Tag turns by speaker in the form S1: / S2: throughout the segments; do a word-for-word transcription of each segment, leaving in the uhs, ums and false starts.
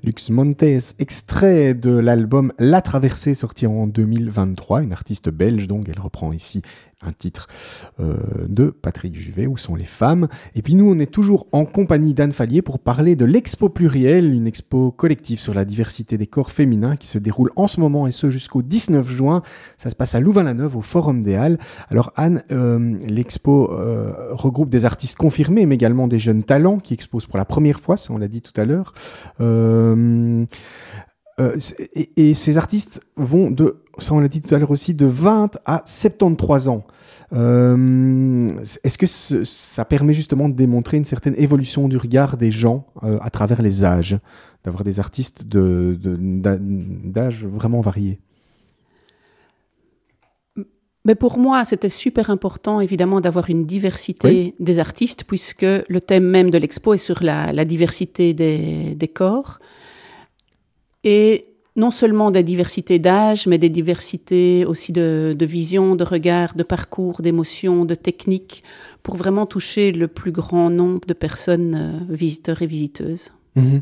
S1: Lux Montes, extrait de l'album La Traversée, sorti en deux mille vingt-trois, une artiste belge, donc elle reprend ici un titre euh, de Patrick Juvet, Où sont les femmes. Et puis nous, on est toujours en compagnie d'Anne Fallier pour parler de l'Expo Pluriel, une expo collective sur la diversité des corps féminins qui se déroule en ce moment, et ce jusqu'au dix-neuf juin. Ça se passe à Louvain-la-Neuve, au Forum des Halles. Alors Anne, euh, l'expo euh, regroupe des artistes confirmés, mais également des jeunes talents qui exposent pour la première fois, ça on l'a dit tout à l'heure. Euh, euh, et, et ces artistes vont de, ça on l'a dit tout à l'heure aussi, de vingt à soixante-treize ans. Euh, est-ce que ce, ça permet justement de démontrer une certaine évolution du regard des gens euh, à travers les âges, d'avoir des artistes de, de, d'âge vraiment variés?
S2: Mais pour moi, c'était super important, évidemment, d'avoir une diversité oui. des artistes, puisque le thème même de l'expo est sur la, la diversité des, des corps. Et non seulement des diversités d'âge, mais des diversités aussi de, de vision, de regard, de parcours, d'émotions, de techniques, pour vraiment toucher le plus grand nombre de personnes, euh, visiteurs et visiteuses.
S1: Mmh.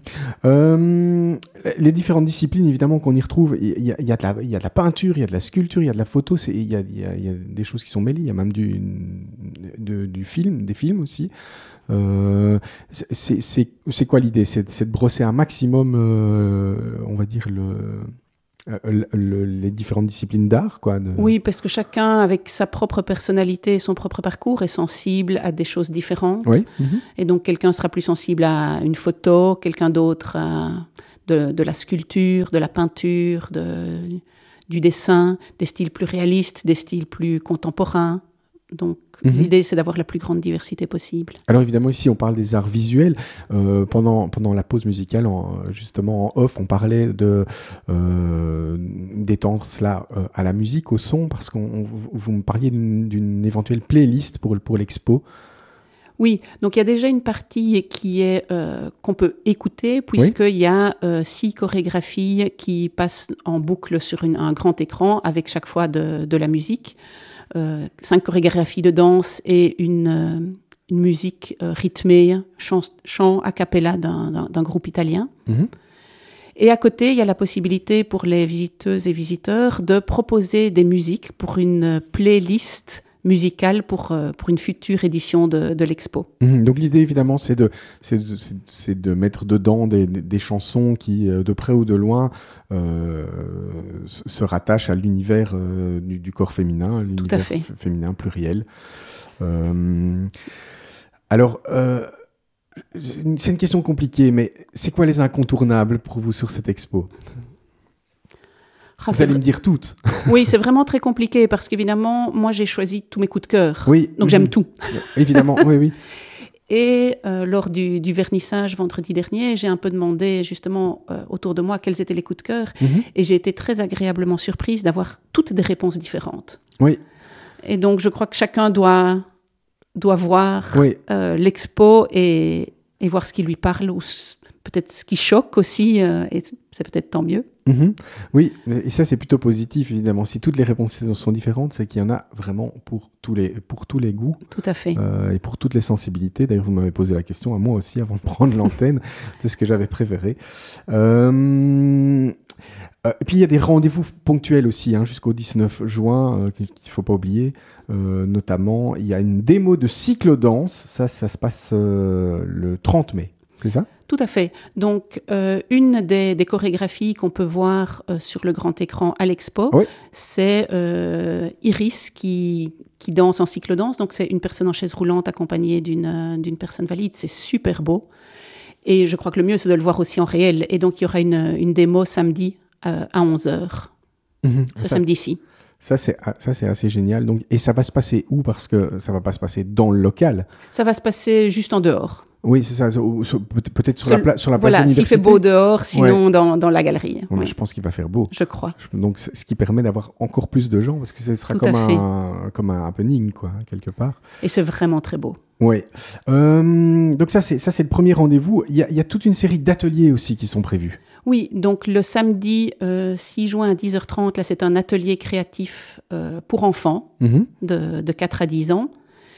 S1: Euh, les différentes disciplines, évidemment, qu'on y retrouve, il y, y, y, y a de la peinture, il y a de la sculpture, il y a de la photo, il y a, y, a, y a des choses qui sont mêlées, il y a même du, de, du film, des films aussi. Euh, c'est, c'est, c'est quoi l'idée? c'est, c'est de brosser un maximum, euh, on va dire, le... Le, le, les différentes disciplines d'art, quoi. De...
S2: Oui, parce que chacun, avec sa propre personnalité et son propre parcours, est sensible à des choses différentes.
S1: Oui. Mmh.
S2: Et donc, quelqu'un sera plus sensible à une photo, quelqu'un d'autre à de, de la sculpture, de la peinture, de, du dessin, des styles plus réalistes, des styles plus contemporains. Donc, mmh. l'idée, c'est d'avoir la plus grande diversité possible.
S1: Alors, évidemment, ici, on parle des arts visuels. Euh, pendant, pendant la pause musicale, en, justement, en off, on parlait de, euh, d'étendre cela euh, à la musique, au son, parce que vous me parliez d'une, d'une éventuelle playlist pour, pour l'expo.
S2: Oui, donc il y a déjà une partie qui est, euh, qu'on peut écouter, puisqu'il oui. y a euh, six chorégraphies qui passent en boucle sur une, un grand écran, avec chaque fois de, de la musique. Euh, cinq chorégraphies de danse et une, euh, une musique euh, rythmée, chant, chant a cappella d'un, d'un, d'un groupe italien. Mm-hmm. Et à côté, il y a la possibilité pour les visiteuses et visiteurs de proposer des musiques pour une playlist musicale pour, euh, pour une future édition de, de l'expo.
S1: Mmh, donc l'idée, évidemment, c'est de, c'est, de, c'est, c'est de mettre dedans des, des chansons qui, de près ou de loin, euh, se rattachent à l'univers euh, du, du corps féminin, l'univers
S2: Tout à fait.
S1: f- féminin pluriel. Euh, alors, euh, c'est une question compliquée, mais c'est quoi les incontournables pour vous sur cette expo ?
S2: Ah,
S1: Vous allez me dire toutes.
S2: Oui, c'est vraiment très compliqué parce qu'évidemment, moi, j'ai choisi tous mes coups de cœur.
S1: Oui.
S2: Donc, mmh. j'aime tout.
S1: Évidemment, oui, oui.
S2: Et euh, lors du, du vernissage vendredi dernier, j'ai un peu demandé justement euh, autour de moi quels étaient les coups de cœur. Mmh. Et j'ai été très agréablement surprise d'avoir toutes des réponses différentes.
S1: Oui.
S2: Et donc, je crois que chacun doit, doit voir
S1: oui.
S2: euh, l'expo et, et voir ce qui lui parle ou peut-être ce qui choque aussi. Euh, et c'est peut-être tant mieux.
S1: Mmh. Oui, et ça c'est plutôt positif évidemment. Si toutes les réponses sont différentes, c'est qu'il y en a vraiment pour tous les, pour tous les goûts.
S2: Tout à fait.
S1: Euh, et pour toutes les sensibilités. D'ailleurs, vous m'avez posé la question à moi aussi avant de prendre l'antenne. C'est ce que j'avais préféré. Euh... Euh, et puis il y a des rendez-vous ponctuels aussi, hein, jusqu'au dix-neuf juin, euh, qu'il ne faut pas oublier. Euh, notamment, il y a une démo de cyclo-danse. Ça, ça se passe euh, le trente mai. C'est ça ?
S2: Tout à fait. Donc, euh, une des, des chorégraphies qu'on peut voir euh, sur le grand écran à l'expo, oui. c'est euh, Iris qui, qui danse en cyclo-danse. Donc, c'est une personne en chaise roulante accompagnée d'une, euh, d'une personne valide. C'est super beau. Et je crois que le mieux, c'est de le voir aussi en réel. Et donc, il y aura une, une démo samedi euh, à onze heures.
S1: Mmh,
S2: ce
S1: ça,
S2: samedi-ci.
S1: Ça c'est, ça, c'est assez génial. Donc, et ça va se passer où ? Parce que ça ne va pas se passer dans le local.
S2: Ça va se passer juste en dehors.
S1: Oui, c'est ça. Peut-être sur,
S2: Seul,
S1: la, pla- sur la place
S2: voilà,
S1: de l'université.
S2: S'il fait beau dehors, sinon
S1: ouais.
S2: dans, dans la galerie.
S1: Bon,
S2: oui.
S1: Je pense qu'il va faire beau.
S2: Je crois.
S1: Donc, ce qui permet d'avoir encore plus de gens, parce que ce sera
S2: Tout
S1: comme un, comme un happening, quoi, quelque part.
S2: Et c'est vraiment très beau.
S1: Oui. Euh, donc ça c'est, ça, c'est le premier rendez-vous. Il y, a, il y a toute une série d'ateliers aussi qui sont prévus.
S2: Oui, donc le samedi euh, six juin à dix heures trente, là, c'est un atelier créatif euh, pour enfants mmh. de, de quatre à dix ans.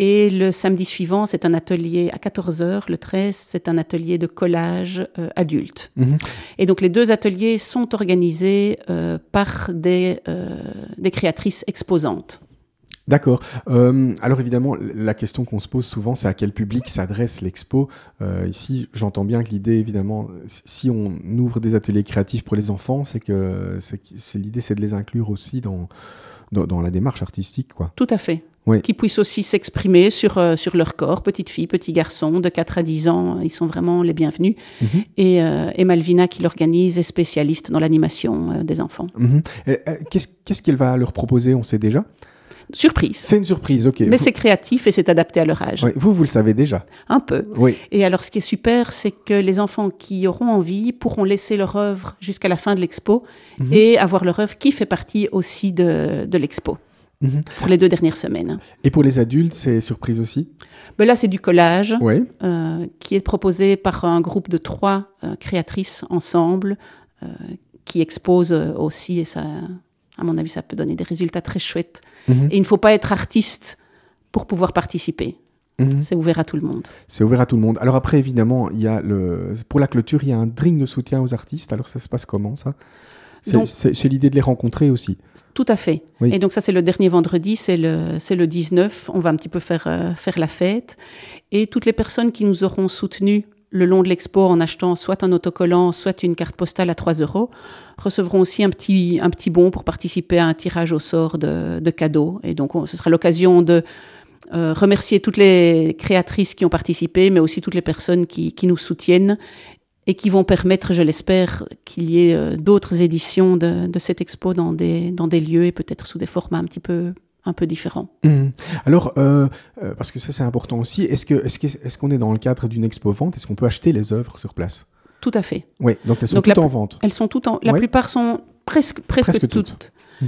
S2: Et le samedi suivant, c'est un atelier à quatorze heures. Le treize, c'est un atelier de collage euh, adulte. Mmh. Et donc, les deux ateliers sont organisés euh, par des, euh, des créatrices exposantes.
S1: D'accord. Euh, alors évidemment, la question qu'on se pose souvent, c'est à quel public s'adresse l'expo. Euh, ici, j'entends bien que l'idée, évidemment, si on ouvre des ateliers créatifs pour les enfants, c'est que c'est, c'est, l'idée, c'est de les inclure aussi dans, dans, dans la démarche artistique, quoi.
S2: Tout à fait.
S1: Oui.
S2: Qui puissent aussi s'exprimer sur, euh, sur leur corps, petites filles, petits garçons, de quatre à dix ans, ils sont vraiment les bienvenus. Mmh. Et, euh, et Malvina, qui l'organise, est spécialiste dans l'animation euh, des enfants.
S1: Mmh. Et, euh, qu'est-ce, qu'est-ce qu'elle va leur proposer, on sait déjà ?
S2: Surprise.
S1: C'est une surprise, ok.
S2: Mais
S1: vous...
S2: c'est créatif et c'est adapté à leur âge.
S1: Oui, vous, vous le savez déjà.
S2: Un peu.
S1: Oui.
S2: Et alors, ce qui est super, c'est que les enfants qui auront envie pourront laisser leur œuvre jusqu'à la fin de l'expo mmh. et avoir leur œuvre qui fait partie aussi de, de l'expo mmh. pour les deux dernières semaines.
S1: Et pour les adultes, c'est surprise aussi ?
S2: Ben là, c'est du collage
S1: oui.
S2: euh, qui est proposé par un groupe de trois euh, créatrices ensemble euh, qui exposent aussi, et ça... À mon avis, ça peut donner des résultats très chouettes. Mmh. Et il ne faut pas être artiste pour pouvoir participer. Mmh. C'est ouvert à tout le monde.
S1: C'est ouvert à tout le monde. Alors après, évidemment, il y a le... pour la clôture, il y a un drink de soutien aux artistes. Alors ça se passe comment, ça ? C'est, donc, c'est, c'est l'idée de les rencontrer aussi.
S2: Tout à fait.
S1: Oui.
S2: Et donc ça, c'est le dernier vendredi, c'est le, c'est le dix-neuf. On va un petit peu faire, euh, faire la fête. Et toutes les personnes qui nous auront soutenus le long de l'expo en achetant soit un autocollant, soit une carte postale à trois euros, recevront aussi un petit, un petit bon pour participer à un tirage au sort de, de cadeaux. Et donc, on, ce sera l'occasion de euh, remercier toutes les créatrices qui ont participé, mais aussi toutes les personnes qui, qui nous soutiennent et qui vont permettre, je l'espère, qu'il y ait euh, d'autres éditions de, de cette expo dans des, dans des lieux et peut-être sous des formats un petit peu un peu différent.
S1: Mmh. Alors, euh, euh, parce que ça c'est important aussi, est-ce, que, est-ce, que, est-ce qu'on est dans le cadre d'une expo-vente ? Est-ce qu'on peut acheter les œuvres sur place ?
S2: Tout à fait.
S1: Oui, donc elles sont
S2: donc
S1: toutes
S2: la,
S1: en vente.
S2: Elles sont toutes en... La
S1: ouais.
S2: plupart sont presque, presque, presque toutes. toutes. Mmh.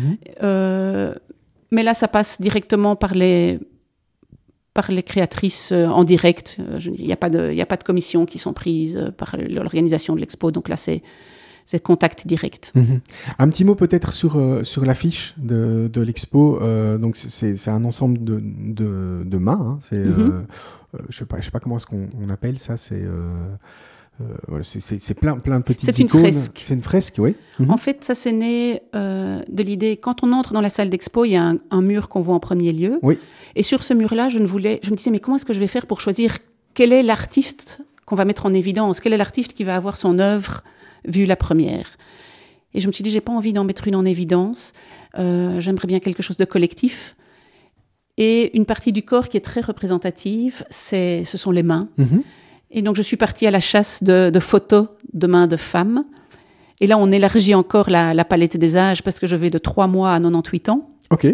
S2: Euh, mais là, ça passe directement par les, par les créatrices euh, en direct. Il n'y a pas de, il n'y a pas de commission qui sont prises par l'organisation de l'expo, donc là, c'est... c'est contact direct.
S1: Mmh. Un petit mot peut-être sur, euh, sur l'affiche de, de l'expo. Euh, donc c'est, c'est un ensemble de, de, de mains. Hein. C'est, mmh. euh, euh, je sais pas, je sais pas comment est-ce qu'on on appelle ça. C'est, euh, euh, voilà, c'est, c'est, c'est plein, plein de petites
S2: c'est
S1: icônes.
S2: C'est une fresque.
S1: C'est une fresque, oui. Mmh.
S2: En fait, ça c'est né euh, de l'idée. Quand on entre dans la salle d'expo, il y a un, un mur qu'on voit en premier lieu.
S1: Oui.
S2: Et sur ce mur-là, je ne voulais, je me disais, mais comment est-ce que je vais faire pour choisir quel est l'artiste qu'on va mettre en évidence ? Quel est l'artiste qui va avoir son œuvre vue la première ? Et je me suis dit, j'ai pas envie d'en mettre une en évidence. Euh, j'aimerais bien quelque chose de collectif. Et une partie du corps qui est très représentative, c'est, ce sont les mains. Mm-hmm. Et donc, je suis partie à la chasse de, de photos de mains de femmes. Et là, on élargit encore la, la palette des âges parce que je vais de trois mois à quatre-vingt-dix-huit ans.
S1: OK.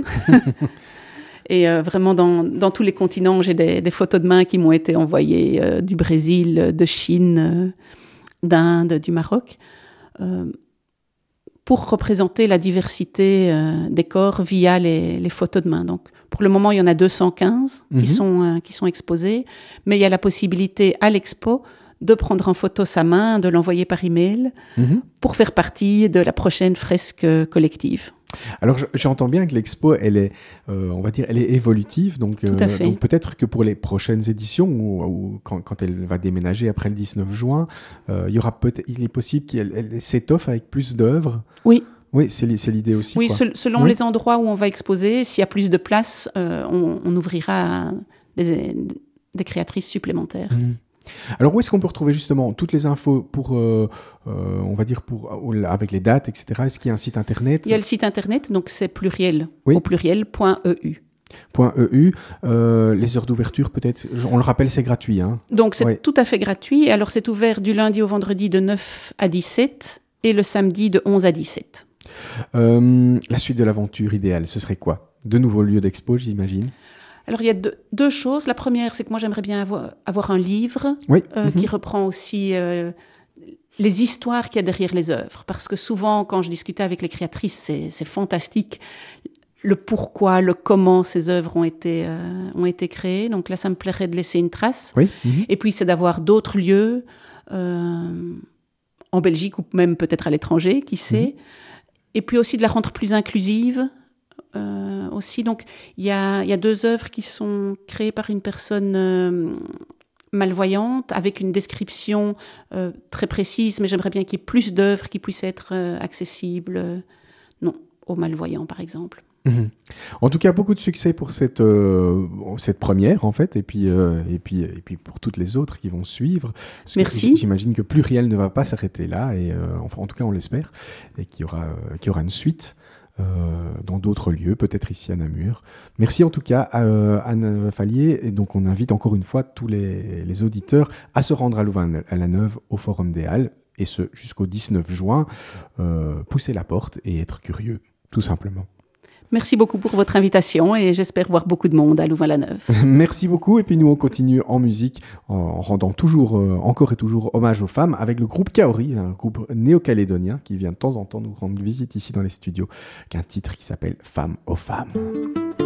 S2: Et euh, vraiment, dans, dans tous les continents, j'ai des, des photos de mains qui m'ont été envoyées euh, du Brésil, de Chine, euh, d'Inde, du Maroc. Euh, pour représenter la diversité euh, des corps via les, les photos de main. Donc, pour le moment, il y en a deux cent quinze mmh. qui, sont, euh, qui sont exposées, mais il y a la possibilité à l'expo de prendre en photo sa main, de l'envoyer par email mmh. pour faire partie de la prochaine fresque collective.
S1: Alors, j'entends bien que l'expo, elle est, euh, on va dire, elle est évolutive. Donc, euh, donc peut-être que pour les prochaines éditions, ou, ou quand, quand elle va déménager après le dix-neuf juin, euh, il y aura peut-être, il est possible qu'elle elle s'étoffe avec plus d'œuvres.
S2: Oui.
S1: Oui, c'est, c'est l'idée aussi.
S2: Oui,
S1: quoi.
S2: Se, selon
S1: oui.
S2: les endroits où on va exposer, s'il y a plus de place, euh, on, on ouvrira des, des créatrices supplémentaires.
S1: Mmh. Alors, où est-ce qu'on peut retrouver justement toutes les infos pour, euh, euh, on va dire, pour, avec les dates, et cetera. Est-ce qu'il y a un site internet ?
S2: Il y a le site internet, donc c'est pluriel, oui. au pluriel, point E U.
S1: Point E U. Euh, les heures d'ouverture, peut-être, on le rappelle, c'est gratuit. Hein.
S2: Donc, c'est ouais. tout à fait gratuit. Alors, c'est ouvert du lundi au vendredi de neuf à dix-sept et le samedi de onze à dix-sept.
S1: Euh, la suite de l'aventure idéale, ce serait quoi ? De nouveaux lieux d'expo, j'imagine ?
S2: Alors, il y a deux, deux choses. La première, c'est que moi, j'aimerais bien avoir, avoir un livre
S1: oui.
S2: euh,
S1: mm-hmm.
S2: qui reprend aussi euh, les histoires qu'il y a derrière les œuvres. Parce que souvent, quand je discutais avec les créatrices, c'est, c'est fantastique. Le pourquoi, le comment ces œuvres ont été, euh, ont été créées. Donc là, ça me plairait de laisser une trace.
S1: Oui. Mm-hmm.
S2: Et puis, c'est d'avoir d'autres lieux euh, en Belgique ou même peut-être à l'étranger, qui sait. Mm-hmm. Et puis aussi de la rendre plus inclusive, euh, aussi. Donc, il y a, y a deux œuvres qui sont créées par une personne euh, malvoyante, avec une description euh, très précise, mais j'aimerais bien qu'il y ait plus d'œuvres qui puissent être euh, accessibles, euh, non, aux malvoyants, par exemple.
S1: Mmh. En tout cas, beaucoup de succès pour cette, euh, cette première, en fait, et puis, euh, et, puis, et puis pour toutes les autres qui vont suivre. Parce
S2: Merci.
S1: J'imagine que Pluriel ne va pas s'arrêter là, et, euh, enfin, en tout cas, on l'espère, et qu'il y aura, euh, qu'il y aura une suite euh, dans d'autres lieux, peut-être ici à Namur. Merci en tout cas à euh, Anne Fallier, et donc on invite encore une fois tous les, les auditeurs à se rendre à Louvain-la-Neuve au Forum des Halles, et ce jusqu'au dix-neuf juin, euh, pousser la porte et être curieux, tout simplement.
S2: Merci beaucoup pour votre invitation et j'espère voir beaucoup de monde à Louvain-la-Neuve.
S1: Merci beaucoup. Et puis nous, on continue en musique en rendant toujours, euh, encore et toujours hommage aux femmes avec le groupe Kaori, un groupe néo-calédonien qui vient de temps en temps nous rendre visite ici dans les studios, qui a un titre qui s'appelle Femmes aux femmes.